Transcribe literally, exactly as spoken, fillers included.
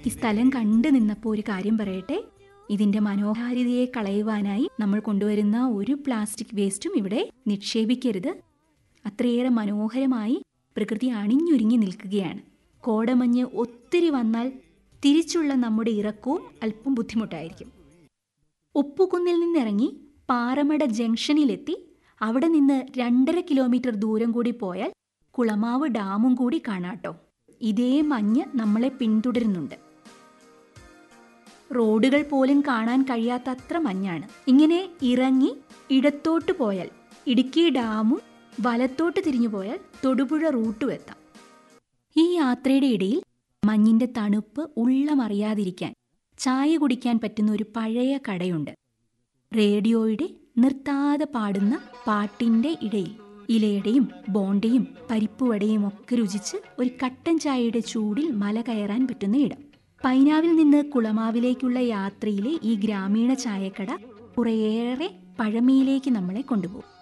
ഈ സ്ഥലം കണ്ടു നിന്നപ്പോൾ ഒരു കാര്യം പറയട്ടെ. ഇതിന്റെ മനോഹാരിതയെ കളയുവാനായി നമ്മൾ കൊണ്ടുവരുന്ന ഒരു പ്ലാസ്റ്റിക് വേസ്റ്റും ഇവിടെ നിക്ഷേപിക്കരുത്. അത്രയേറെ മനോഹരമായി പ്രകൃതി അണിഞ്ഞൊരുങ്ങി നിൽക്കുകയാണ്. കോടമഞ്ഞ് ഒത്തിരി വന്നാൽ തിരിച്ചുള്ള നമ്മുടെ ഇറക്കവും അല്പം ബുദ്ധിമുട്ടായിരിക്കും. ഉപ്പുകുന്നിൽ നിന്നിറങ്ങി പാറമട ജംഗ്ഷനിലെത്തി അവിടെ നിന്ന് രണ്ടര കിലോമീറ്റർ ദൂരം കൂടി പോയാൽ കുളമാവ് ഡാമും കൂടി കാണാട്ടോ. ഇതേ മഞ്ഞ് നമ്മളെ പിന്തുടരുന്നുണ്ട്. റോഡുകൾ പോലും കാണാൻ കഴിയാത്തത്ര മഞ്ഞാണ്. ഇങ്ങനെ ഇറങ്ങി ഇടത്തോട്ട് പോയാൽ ഇടുക്കി ഡാമും വലത്തോട്ട് തിരിഞ്ഞു പോയാൽ തൊടുപുഴ റൂട്ടും എത്താം. ഈ യാത്രയുടെ ഇടയിൽ മഞ്ഞിന്റെ തണുപ്പ് ഉള്ളമറിയാതിരിക്കാൻ ചായ കുടിക്കാൻ പറ്റുന്ന ഒരു പഴയ കടയുണ്ട്. റേഡിയോയുടെ നിർത്താതെ പാടുന്ന പാട്ടിന്റെ ഇടയിൽ ഇലയുടെയും ബോണ്ടയും പരിപ്പുവടയും ഒക്കെ രുചിച്ച് ഒരു കട്ടൻ ചായയുടെ ചൂടിൽ മല കയറാൻ പറ്റുന്ന ഇടം. പൈനാവിൽ നിന്ന് കുളമാവിലേക്കുള്ള യാത്രയിലെ ഈ ഗ്രാമീണ ചായക്കട കുറേയേറെ പഴമയിലേക്ക് നമ്മളെ കൊണ്ടുപോകും.